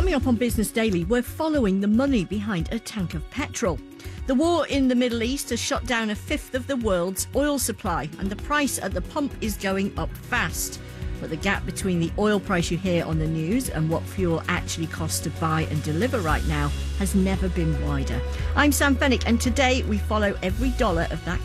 Coming up on Business Daily, we're following the money behind a tank of petrol. The war in the Middle East has shut down a fifth of the world's oil supply, and the price at the pump is going up fast. But the gap between the oil price you hear on the news and what fuel actually costs to buy and deliver right now has never been wider. I'm Sam Fennick, and today we follow every dollar of that